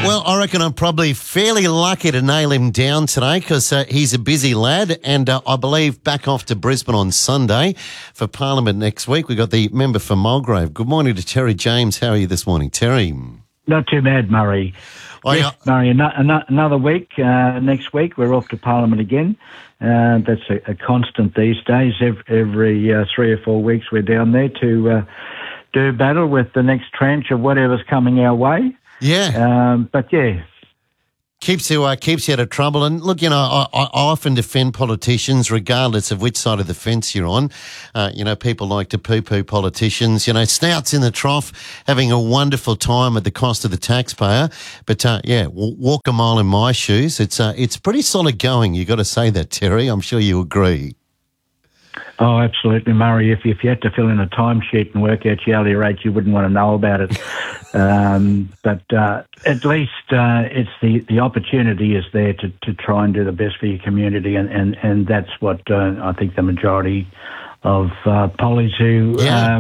Well, I reckon I'm probably fairly lucky to nail him down today because he's a busy lad and I believe back off to Brisbane on Sunday for Parliament next week. We've got the member for Mulgrave. Good morning to Terry James. How are you this morning, Terry? Not too bad, Murray. Yes, Murray, another week. Next week we're off to Parliament again. That's a constant these days. Every 3 or 4 weeks we're down there to do battle with the next tranche of whatever's coming our way. Yeah. But yeah. Keeps you out of trouble. And look, I often defend politicians regardless of which side of the fence you're on. People like to poo-poo politicians, snouts in the trough, having a wonderful time at the cost of the taxpayer. But, walk a mile in my shoes. It's pretty solid going. You got to say that, Terry. I'm sure you agree. Oh, absolutely, Murray. If you had to fill in a timesheet and work out your hourly rate, you wouldn't want to know about it. But at least it's the opportunity is there to try and do the best for your community, and that's what I think the majority of pollies who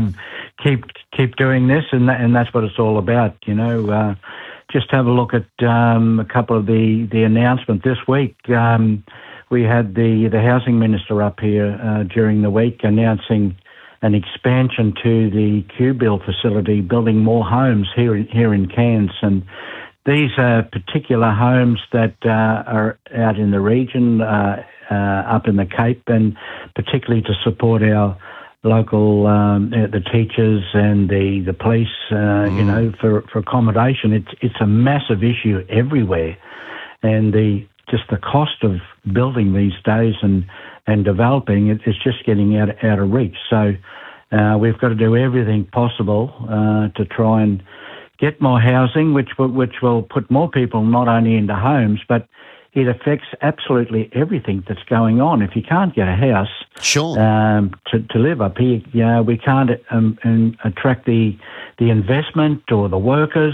keep doing this, and that's what it's all about. Just have a look at a couple of the announcements this week. We had the housing minister up here during the week announcing an expansion to the QBuild facility, building more homes here in Cairns. And these are particular homes that are out in the region, up in the Cape, and particularly to support our local the teachers and the police, for accommodation. It's a massive issue everywhere, and just the cost of building these days and developing it's just getting out of reach. So we've got to do everything possible to try and get more housing, which will put more people not only into homes, but it affects absolutely everything that's going on. If you can't get a house sure. To live up here, we can't attract the investment or the workers.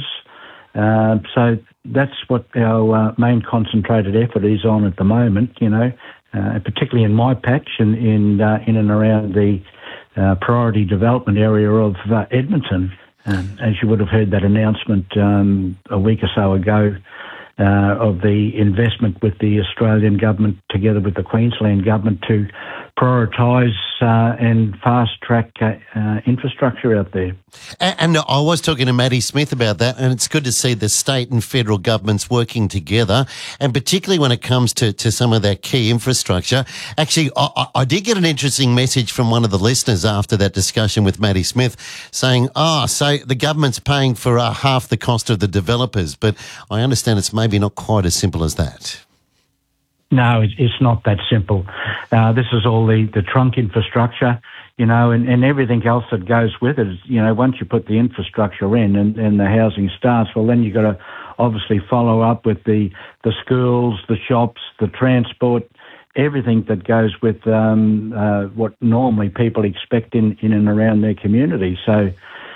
So that's what our main concentrated effort is on at the moment, particularly in my patch and in and around the priority development area of Edmonton. As you would have heard that announcement a week or so ago of the investment with the Australian government together with the Queensland government to prioritise and fast-track infrastructure out there. And I was talking to Maddie Smith about that, and it's good to see the state and federal governments working together, and particularly when it comes to some of that key infrastructure. Actually, I did get an interesting message from one of the listeners after that discussion with Maddie Smith saying, so the government's paying for half the cost of the developers, but I understand it's maybe not quite as simple as that. No, it's not that simple. This is all the trunk infrastructure, and everything else that goes with it. Once you put the infrastructure in and the housing starts, well, then you've got to obviously follow up with the schools, the shops, the transport, everything that goes with what normally people expect in and around their community. So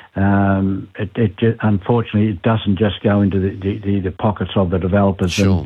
unfortunately, it doesn't just go into the pockets of the developers. Sure.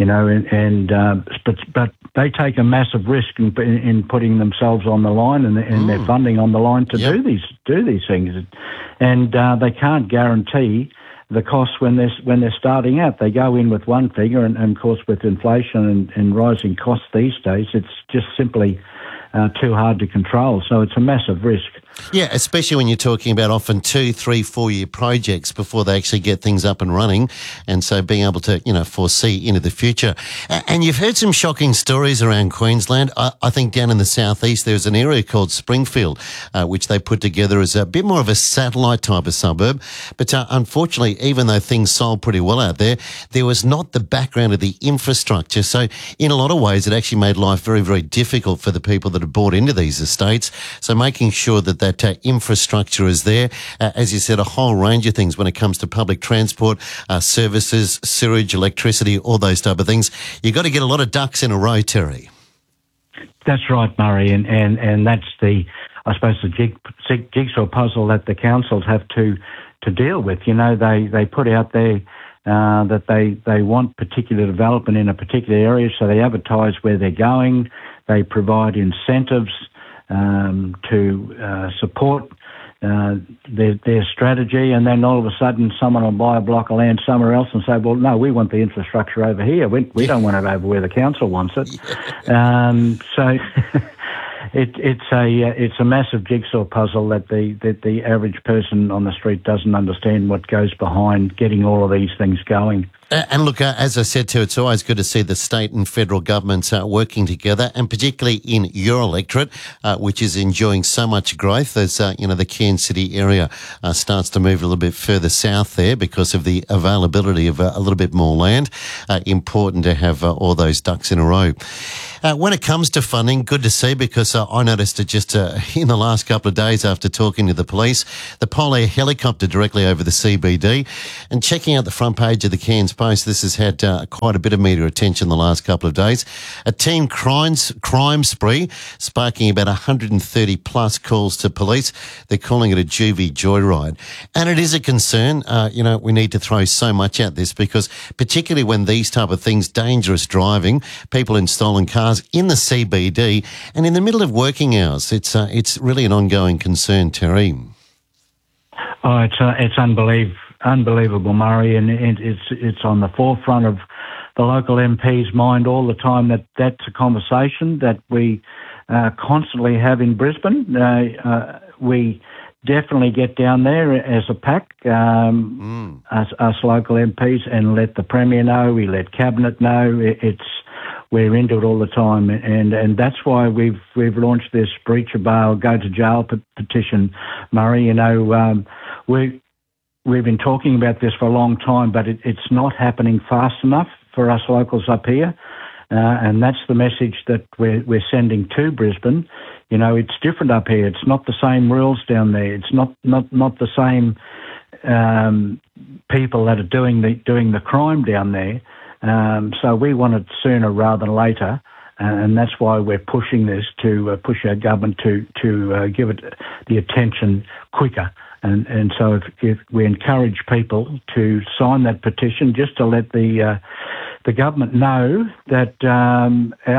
But they take a massive risk in putting themselves on the line and their funding on the line to do these things, and they can't guarantee the costs when they're starting out. They go in with one figure, and of course with inflation and rising costs these days, it's just simply too hard to control. So it's a massive risk. Yeah, especially when you're talking about often 2, 3, 4 year projects before they actually get things up and running. And so being able to, foresee into the future. And you've heard some shocking stories around Queensland. I think down in the southeast, there's an area called Springfield, which they put together as a bit more of a satellite type of suburb. But unfortunately, even though things sold pretty well out there, there was not the background of the infrastructure. So in a lot of ways, it actually made life very, very difficult for the people that have bought into these estates. So making sure that infrastructure is there. As you said, a whole range of things when it comes to public transport, services, sewage, electricity, all those type of things. You've got to get a lot of ducks in a row, Terry. That's right, Murray, and that's the jigsaw puzzle that the councils have to deal with. They put out there that they want particular development in a particular area, so they advertise where they're going. They provide incentives to support their strategy, and then all of a sudden someone will buy a block of land somewhere else and say, well, no, we want the infrastructure over here. We don't want it over where the council wants it. So it's a massive jigsaw puzzle that the average person on the street doesn't understand what goes behind getting all of these things going. And look, as I said too, it's always good to see the state and federal governments working together, and particularly in your electorate, which is enjoying so much growth as, the Cairns City area starts to move a little bit further south there because of the availability of a little bit more land. Important to have all those ducks in a row. When it comes to funding, good to see, because I noticed it just in the last couple of days after talking to the police, the Polair helicopter directly over the CBD, and checking out the front page of the Cairns Post. This has had quite a bit of media attention the last couple of days. A teen crime spree sparking about 130 plus calls to police. They're calling it a juvie joyride. And it is a concern. We need to throw so much at this, because particularly when these type of things, dangerous driving, people in stolen cars in the CBD and in the middle of working hours, it's really an ongoing concern, Terry. Oh, it's unbelievable, Murray, and it's on the forefront of the local MP's mind all the time. That's a conversation that we constantly have in Brisbane. We definitely get down there as a pack, us local MPs, and let the Premier know. We let Cabinet know. We're into it all the time, and that's why we've launched this breach of bail, go to jail petition, Murray. We've been talking about this for a long time, but it's not happening fast enough for us locals up here, and that's the message that we're sending to Brisbane. It's different up here. It's not the same rules down there. It's not the same people that are doing the crime down there. So we want it sooner rather than later, and that's why we're pushing this to push our government to give it the attention quicker. And so if we encourage people to sign that petition, just to let the government know that our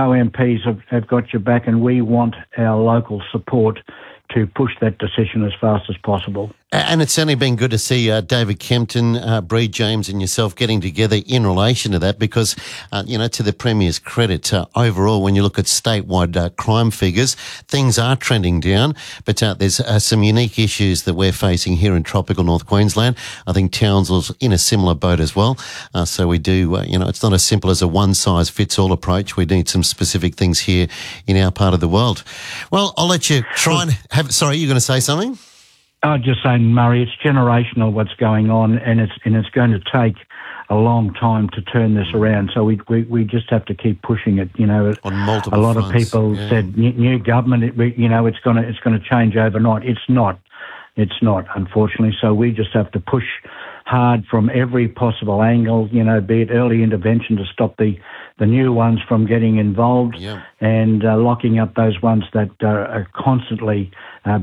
MPs have got your back, and we want our local support to push that decision as fast as possible. And it's certainly been good to see David Kempton, Bree James and yourself getting together in relation to that, because, to the Premier's credit, overall, when you look at statewide crime figures, things are trending down, but there's some unique issues that we're facing here in tropical North Queensland. I think Townsville's in a similar boat as well. So we do, it's not as simple as a one-size-fits-all approach. We need some specific things here in our part of the world. Well, I'll let you try and have... Sorry, you're going to say something? I was just saying, Murray, it's generational what's going on, and it's going to take a long time to turn this around. So we just have to keep pushing it. On multiple a lot fronts, of people said new government, it's going to change overnight. It's not, unfortunately. So we just have to push hard from every possible angle. Be it early intervention to stop the new ones from getting involved, and locking up those ones that are constantly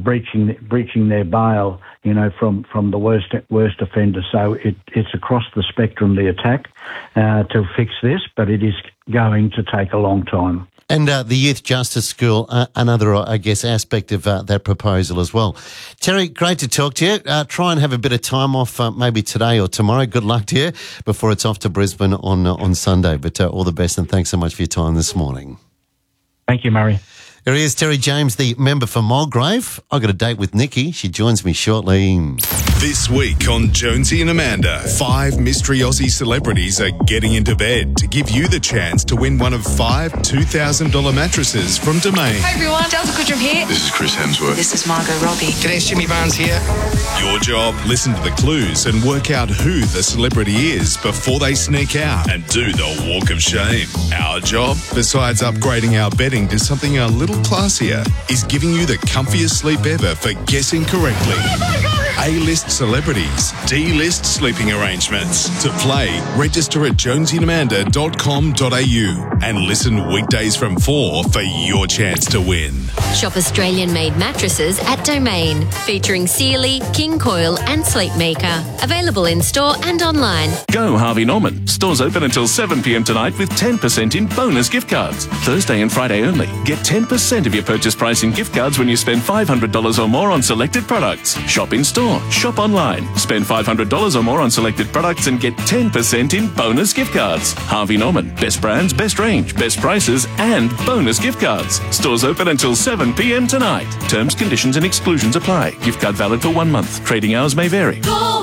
breaching their bail, from the worst offenders. So it's across the spectrum, the attack to fix this, but it is going to take a long time. And the Youth Justice School, another, aspect of that proposal as well. Terry, great to talk to you. Try and have a bit of time off maybe today or tomorrow. Good luck to you before it's off to Brisbane on Sunday. But all the best, and thanks so much for your time this morning. Thank you, Murray. There he is, Terry James, the member for Mulgrave. I've got a date with Nikki. She joins me shortly. This week on Jonesy and Amanda, 5 mystery Aussie celebrities are getting into bed to give you the chance to win one of 5 $2,000 mattresses from Domain. Hi everyone, Delta Goodrum here. This is Chris Hemsworth. This is Margot Robbie. G'day, Jimmy Barnes here. Your job, listen to the clues and work out who the celebrity is before they sneak out and do the walk of shame. Our job, besides upgrading our bedding to something a little classier, is giving you the comfiest sleep ever for guessing correctly. Oh my God. A-list celebrities, D-list sleeping arrangements. To play, register at jonesyandamanda.com.au and listen weekdays from 4 for your chance to win. Shop Australian-made mattresses at Domain, featuring Sealy, King Coil and Sleepmaker. Available in-store and online. Go Harvey Norman. Stores open until 7 p.m. tonight with 10% in bonus gift cards. Thursday and Friday only. Get 10% of your purchase price in gift cards when you spend $500 or more on selected products. Shop in-store. Shop online. Spend $500 or more on selected products and get 10% in bonus gift cards. Harvey Norman. Best brands, best range, best prices and bonus gift cards. Stores open until 7 p.m. tonight. Terms, conditions and exclusions apply. Gift card valid for 1 month. Trading hours may vary.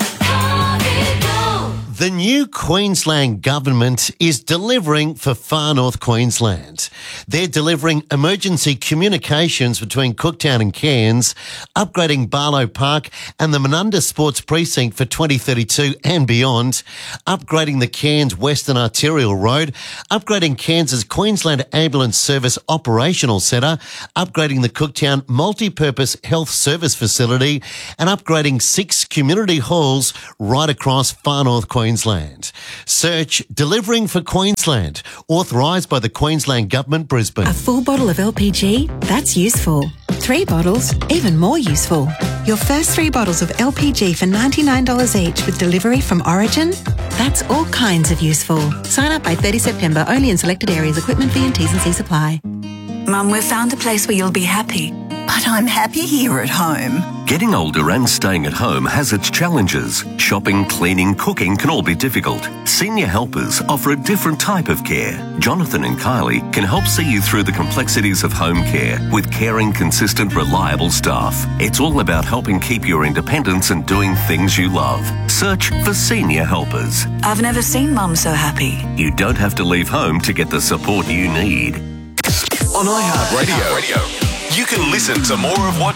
The new Queensland government is delivering for Far North Queensland. They're delivering emergency communications between Cooktown and Cairns, upgrading Barlow Park and the Menunda Sports Precinct for 2032 and beyond, upgrading the Cairns Western Arterial Road, upgrading Cairns' Queensland Ambulance Service Operational Centre, upgrading the Cooktown Multi-Purpose Health Service Facility, and upgrading 6 community halls right across Far North Queensland. Search Delivering for Queensland, authorised by the Queensland Government, Brisbane. A full bottle of LPG? That's useful. 3 bottles? Even more useful. Your first 3 bottles of LPG for $99 each with delivery from Origin? That's all kinds of useful. Sign up by 30 September, only in selected areas. Equipment fee and T's and C's apply. Mum, we've found a place where you'll be happy. But I'm happy here at home. Getting older and staying at home has its challenges. Shopping, cleaning, cooking can all be difficult. Senior Helpers offer a different type of care. Jonathan and Kylie can help see you through the complexities of home care with caring, consistent, reliable staff. It's all about helping keep your independence and doing things you love. Search for Senior Helpers. I've never seen Mum so happy. You don't have to leave home to get the support you need. On iHeartRadio, you can listen to more of what